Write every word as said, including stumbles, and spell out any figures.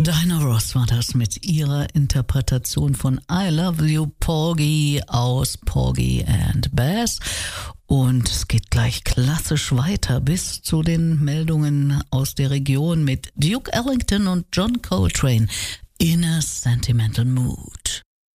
Diana Ross war das mit ihrer Interpretation von I Love You Porgy aus Porgy and Bess. Und es geht gleich klassisch weiter bis zu den Meldungen aus der Region mit Duke Ellington und John Coltrane in a Sentimental Mood.